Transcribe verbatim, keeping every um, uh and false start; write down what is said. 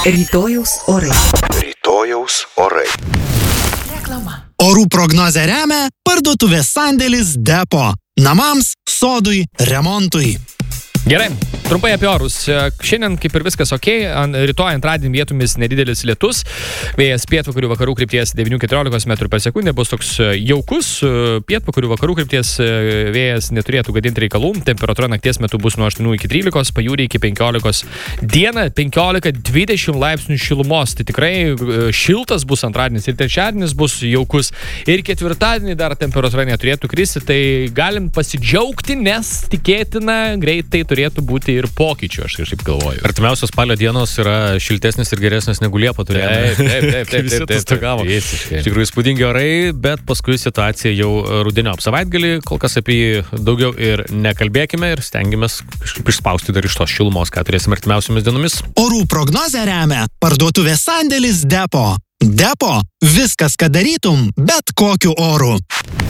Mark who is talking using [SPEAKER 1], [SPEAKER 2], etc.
[SPEAKER 1] Rytojaus orai.
[SPEAKER 2] Rytojaus orai.
[SPEAKER 1] Reklama.
[SPEAKER 3] Orų prognozę remia parduotuvės sandėlis Depo. Namams, sodui, remontui.
[SPEAKER 4] Gerai, trumpai apie orus. Šiandien kaip ir viskas ok, rytoj antradienį vietomis nedidelis lietus, vėjas pietvakarių vakarų krypties devyni iki keturiolikos metrų per sekundę, bus toks jaukus, pietvakarių vakarų krypties vėjas neturėtų gadinti reikalų, temperatūra nakties metu bus nuo aštuonių iki trylikos, pajūrį iki penkiolikos, dieną penkiolika dvidešimt laipsnių šilumos, tai tikrai šiltas bus antradienis ir trečiadienis bus jaukus ir ketvirtadienį dar temperatūra neturėtų kristi, tai galim pasidžiaugti, nes tikėtina greitai turėtų būti ir pokyčių, aš kažkaip galvoju.
[SPEAKER 5] Artimiausios spalio dienos yra šiltesnis ir geresnis negu Liepa turėjome.
[SPEAKER 4] Taip, taip, taip, taip,
[SPEAKER 5] Visi atostogavo. Iš tikrųjų įspūdingi orai, bet paskui situacija jau rudeniop savaitgalį, kol kas apie jį daugiau ir nekalbėkime ir stengiamės kažkaip išspausti dar iš tos šilumos, ką turėsime artimiausiomis dienomis.
[SPEAKER 3] Orų prognozę remia parduotuvės sandėlis Depo. Depo – viskas, ką darytum, bet kokiu oru.